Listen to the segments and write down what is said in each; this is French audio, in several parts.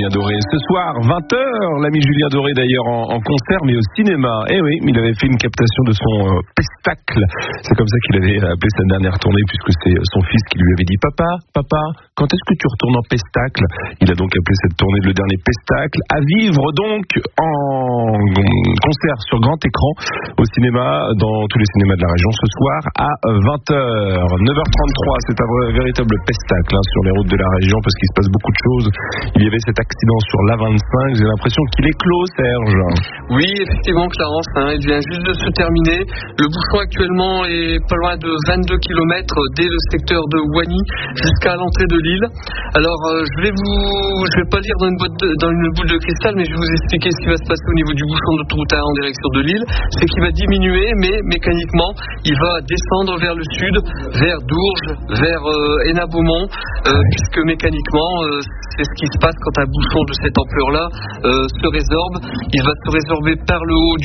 Julien Doré. Ce soir, 20h, l'ami Julien Doré d'ailleurs en concert, mais au cinéma. Eh oui, il avait fait une captation de son pestacle. C'est comme ça qu'il avait appelé sa dernière tournée, puisque c'est son fils qui lui avait dit « Papa, quand est-ce que tu retournes en pestacle ?» Il a donc appelé cette tournée Le Dernier Pestacle, à vivre donc en concert sur grand écran au cinéma, dans tous les cinémas de la région, ce soir à 20h. 9h33, c'est un véritable pestacle sur les routes de la région, parce qu'il se passe beaucoup de choses. Il y avait cet accident sur l'A25, j'ai l'impression qu'il est clos, Serge. Oui, effectivement, Clarence, il vient juste de se terminer. Le bouchon actuellement est pas loin de 22 km dès le secteur de Wany jusqu'à l'entrée de Lille. Alors, je vais pas lire dans une boule de cristal, mais je vais vous expliquer ce qui va se passer au niveau du bouchon de l'autoroute A en direction de Lille. C'est qu'il va diminuer, mais mécaniquement, il va descendre vers le sud, vers Dourges, vers Hénin-Beaumont, puisque mécaniquement, c'est ce qui se passe quand un bouchon de cette ampleur-là se résorbe. Il va se résorber par le haut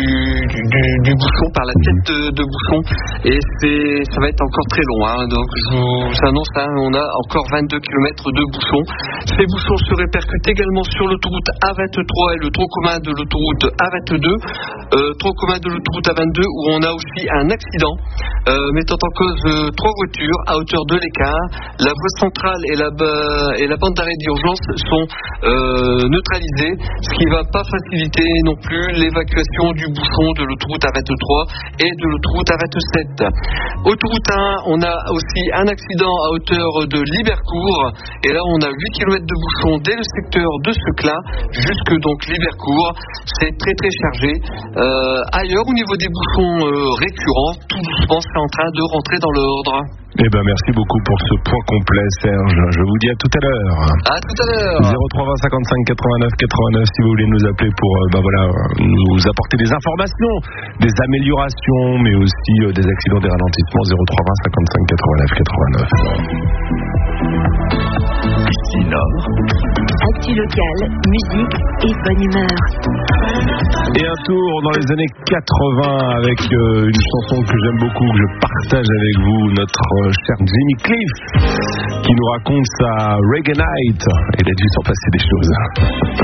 du bouchon, par la tête de bouchon, et ça va être encore très long. Donc je vous annonce, on a encore 22 km de bouchons. Ces bouchons se répercutent également sur l'autoroute A23 et le tronc commun de l'autoroute A22. Tronc commun de l'autoroute A22 où on a aussi un accident mettant en cause 3 voitures à hauteur de l'écart. La voie centrale et la bande d'arrêt d'urgence sont neutralisées, ce qui ne va pas faciliter non plus l'évacuation du bouchon de l'autoroute A23 et de l'autoroute A27. Autoroute 1, on a aussi un accident à hauteur de Libercourt, et là on a 8 km de bouchon dès le secteur de Seclin jusque donc Libercourt. C'est très très chargé. Ailleurs, au niveau des bouchons récurrents, tout doucement c'est en train de rentrer dans l'ordre. Eh ben merci beaucoup pour ce point complet, Serge. Je vous dis à tout à l'heure. À tout à l'heure. 03 20 55 89 89 si vous voulez nous appeler pour nous apporter des informations, des améliorations, mais aussi des accidents, des ralentissements. 03 20 55 89 89. Nord. Actu locale, musique et bonne humeur. Et un tour dans les années 80 avec une chanson que j'aime beaucoup, que je partage avec vous, notre cher Jimmy Cliff, qui nous raconte sa Reggae Night. Il a dû s'en passer des choses.